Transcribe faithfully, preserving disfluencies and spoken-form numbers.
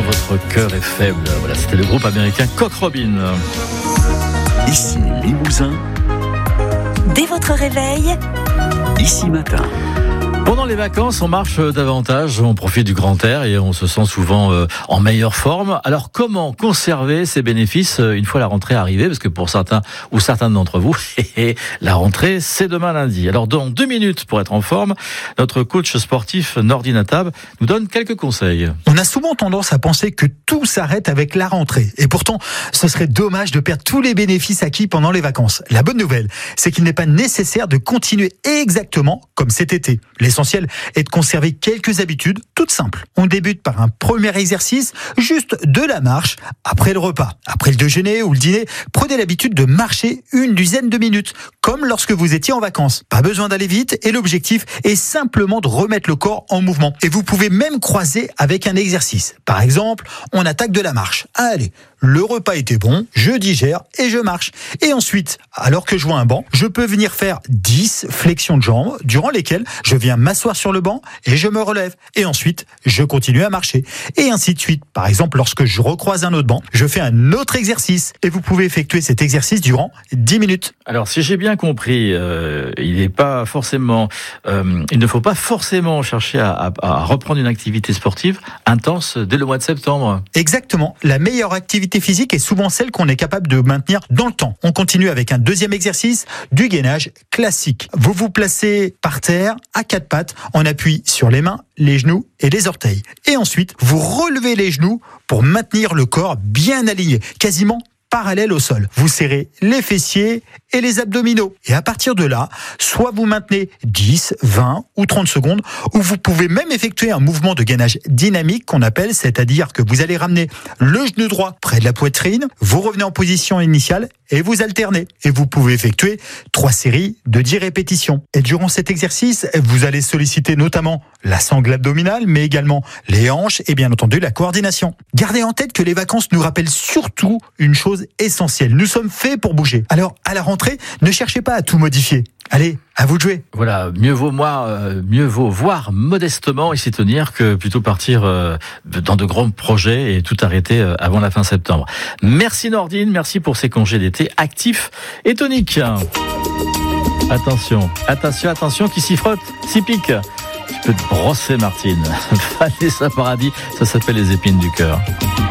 votre cœur est faible. Voilà, c'était le groupe américain Cock Robin. Ici Limousin. Dès votre réveil, Ici Matin. Pendant les vacances, on marche davantage, on profite du grand air et on se sent souvent euh, en meilleure forme. Alors comment conserver ces bénéfices euh, une fois la rentrée arrivée? Parce que pour certains ou certains d'entre vous, la rentrée, c'est demain lundi. Alors dans deux minutes pour être en forme, notre coach sportif Nordine Attab nous donne quelques conseils. On a souvent tendance à penser que tout s'arrête avec la rentrée. Et pourtant, ce serait dommage de perdre tous les bénéfices acquis pendant les vacances. La bonne nouvelle, c'est qu'il n'est pas nécessaire de continuer exactement comme cet été. L'essentiel est de conserver quelques habitudes toutes simples. On débute par un premier exercice, juste de la marche après le repas. Après le déjeuner ou le dîner, prenez l'habitude de marcher une dizaine de minutes, comme lorsque vous étiez en vacances. Pas besoin d'aller vite et l'objectif est simplement de remettre le corps en mouvement. Et vous pouvez même croiser avec un exercice. Par exemple, on attaque de la marche. Allez, le repas était bon, je digère et je marche. Et ensuite, alors que je vois un banc, je peux venir faire dix flexions de jambes, durant lesquelles je viens m'asseoir sur le banc et je me relève. Et ensuite, je continue à marcher. Et ainsi de suite. Par exemple, lorsque je recroise un autre banc, je fais un autre exercice. Et vous pouvez effectuer cet exercice durant dix minutes. Alors, si j'ai bien compris, euh, il n'est pas forcément, euh, il ne faut pas forcément chercher à, à, à reprendre une activité sportive intense dès le mois de septembre. Exactement. La meilleure activité physique est souvent celle qu'on est capable de maintenir dans le temps. On continue avec un deuxième exercice, du gainage classique. Vous vous placez par terre, à quatre pattes, en appui sur les mains, les genoux et les orteils. Et ensuite, vous relevez les genoux pour maintenir le corps bien aligné, quasiment parallèle au sol. Vous serrez les fessiers et les abdominaux. Et à partir de là, soit vous maintenez dix, vingt ou trente secondes, ou vous pouvez même effectuer un mouvement de gainage dynamique qu'on appelle, c'est-à-dire que vous allez ramener le genou droit près de la poitrine, vous revenez en position initiale et vous alternez. Et vous pouvez effectuer trois séries de dix répétitions. Et durant cet exercice, vous allez solliciter notamment la sangle abdominale, mais également les hanches et bien entendu la coordination. Gardez en tête que les vacances nous rappellent surtout une chose essentielle. Nous sommes faits pour bouger. Alors, à la rentrée, ne cherchez pas à tout modifier. Allez, à vous de jouer. Voilà, mieux vaut moi, euh, mieux vaut voir modestement et s'y tenir que plutôt partir euh, dans de grands projets et tout arrêter euh, avant la fin septembre. Merci Nordine, merci pour ces congés d'été actifs et toniques. Attention, attention, attention, qui s'y frotte, s'y pique. Tu peux te brosser Martine. Vanessa Paradis, ça s'appelle les épines du cœur.